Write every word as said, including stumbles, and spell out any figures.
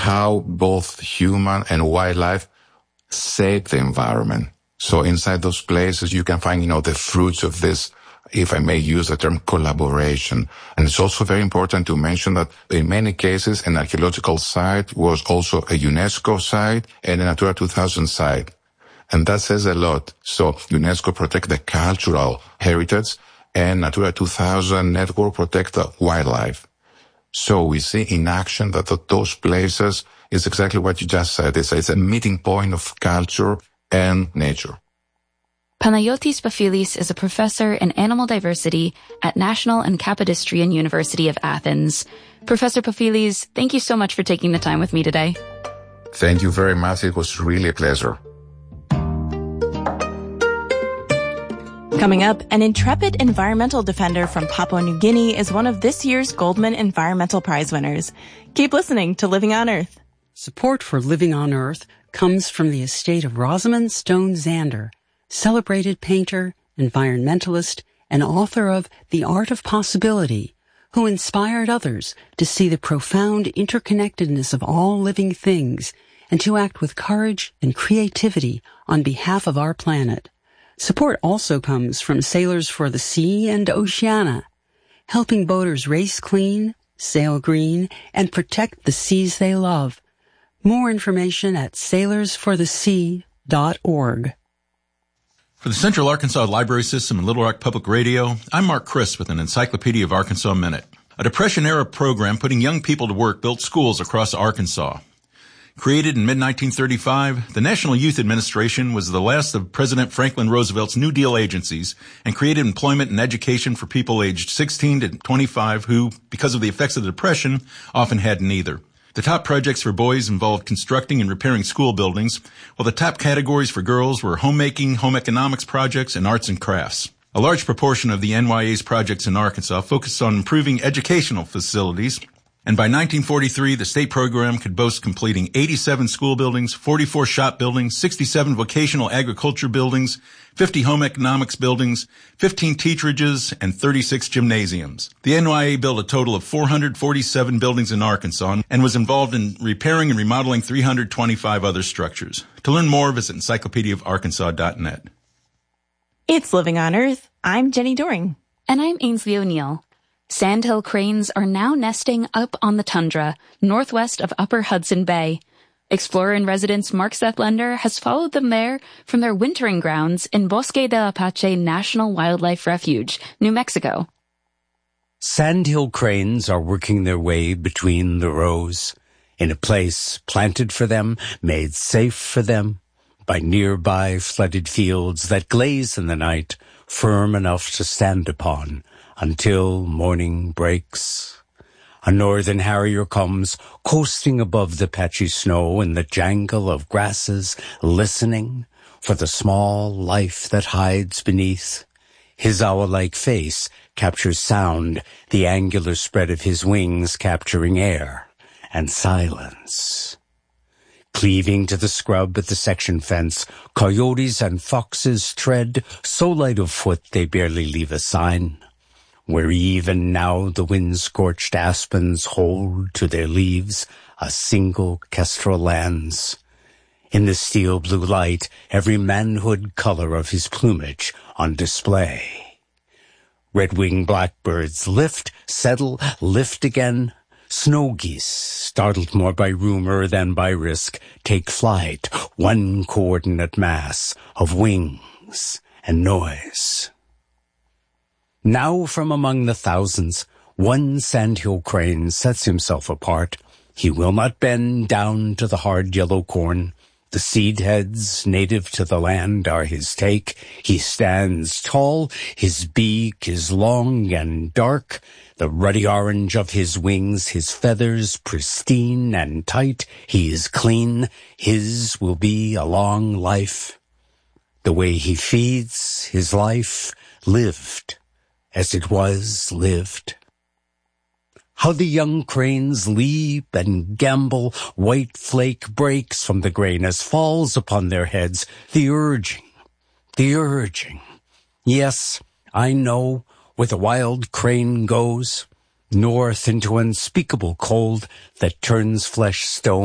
how both human and wildlife save the environment. So inside those places, you can find, you know, the fruits of this, if I may use the term, collaboration. And it's also very important to mention that in many cases, an archaeological site was also a UNESCO site and a Natura two thousand site. And that says a lot. So UNESCO protect the cultural heritage and Natura two thousand network protect the wildlife. So we see in action that those places is exactly what you just said. It's, it's a meeting point of culture and nature. Panayotis Pafilis is a professor in animal diversity at National and Kapodistrian University of Athens. Professor Pafilis, thank you so much for taking the time with me today. Thank you very much. It was really a pleasure. Coming up, an intrepid environmental defender from Papua New Guinea is one of this year's Goldman Environmental Prize winners. Keep listening to Living on Earth. Support for Living on Earth comes from the estate of Rosamund Stone Zander, celebrated painter, environmentalist, and author of The Art of Possibility, who inspired others to see the profound interconnectedness of all living things and to act with courage and creativity on behalf of our planet. Support also comes from Sailors for the Sea and Oceana, helping boaters race clean, sail green, and protect the seas they love. More information at sailors for the sea dot org. For the Central Arkansas Library System and Little Rock Public Radio, I'm Mark Chris with an Encyclopedia of Arkansas Minute. A Depression-era program putting young people to work built schools across Arkansas. Created in mid nineteen thirty-five, the National Youth Administration was the last of President Franklin Roosevelt's New Deal agencies and created employment and education for people aged sixteen to twenty-five who, because of the effects of the Depression, often had neither. The top projects for boys involved constructing and repairing school buildings, while the top categories for girls were homemaking, home economics projects, and arts and crafts. A large proportion of the N Y A's projects in Arkansas focused on improving educational facilities, and by nineteen forty-three, the state program could boast completing eighty-seven school buildings, forty-four shop buildings, sixty-seven vocational agriculture buildings, fifty home economics buildings, fifteen teacherages, and thirty-six gymnasiums. The N Y A built a total of four hundred forty-seven buildings in Arkansas and was involved in repairing and remodeling three hundred twenty-five other structures. To learn more, visit encyclopedia of arkansas dot net. It's Living on Earth. I'm Jenny Doring. And I'm Ainsley O'Neill. Sandhill cranes are now nesting up on the tundra, northwest of Upper Hudson Bay. Explorer-in-Residence Mark Seth Lender has followed them there from their wintering grounds in Bosque del Apache National Wildlife Refuge, New Mexico. Sandhill cranes are working their way between the rows, in a place planted for them, made safe for them, by nearby flooded fields that glaze in the night, firm enough to stand upon, until morning breaks. A northern harrier comes, coasting above the patchy snow in the jangle of grasses, listening for the small life that hides beneath. His owl-like face captures sound, the angular spread of his wings capturing air and silence. Cleaving to the scrub at the section fence, coyotes and foxes tread, so light of foot they barely leave a sign. Where even now the wind-scorched aspens hold to their leaves a single kestrel lands. In the steel blue light, every manhood color of his plumage on display. Red-winged blackbirds lift, settle, lift again. Snow geese, startled more by rumor than by risk, take flight, one coordinate mass of wings and noise. Now from among the thousands, one sandhill crane sets himself apart. He will not bend down to the hard yellow corn. The seed heads native to the land are his take. He stands tall, his beak is long and dark, the ruddy orange of his wings, his feathers pristine and tight. He is clean, his will be a long life. The way he feeds, his life lived as it was lived. How the young cranes leap and gambol, white flake breaks from the grain as falls upon their heads. The urging, the urging. Yes, I know where the wild crane goes, north into unspeakable cold that turns flesh stone.